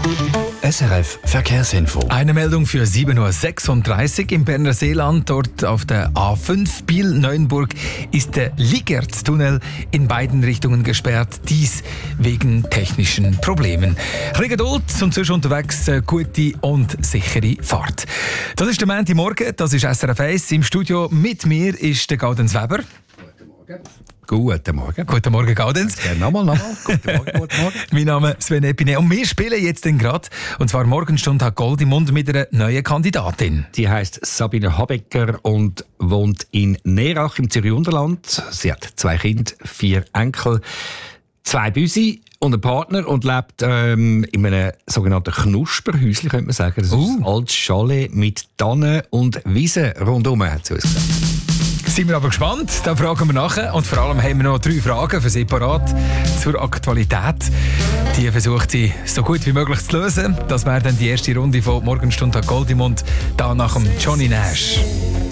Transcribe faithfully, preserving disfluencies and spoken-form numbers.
S R F Verkehrsinfo. Eine Meldung für sieben Uhr sechsunddreißig im Berner Seeland. Dort auf der A fünf Biel-Neuenburg ist der Ligertstunnel in beiden Richtungen gesperrt. Dies wegen technischen Problemen. Ein bisschen Geduld und sonst unterwegs eine gute und sichere Fahrt. Das ist der Montagmorgen, das ist S R F eins. Im Studio mit mir ist der Gaudenz Weber. Guten Morgen. Guten Morgen. Guten Morgen, Gaudenz. Ja, nochmal, nochmal. Guten Morgen, guten Morgen. Mein Name ist Sven Epine und wir spielen jetzt gerade, und zwar Morgenstunde hat Gold im Mund mit einer neuen Kandidatin. Die heisst Sabine Habecker und wohnt in Neerach im Zürich Unterland. Sie hat zwei Kinder, vier Enkel, zwei Büsi und einen Partner und lebt ähm, in einem sogenannten Knusperhäuschen, könnte man sagen. Das uh. ist ein altes Chalet mit Tannen und Wiesen rundherum, hat sie uns gesagt. Sind wir aber gespannt, da fragen wir nachher. Und vor allem haben wir noch drei Fragen für Sie parat zur Aktualität. Die versucht sie so gut wie möglich zu lösen. Das wäre dann die erste Runde von Morgenstunde Gold im Mund, da nach dem Johnny Nash.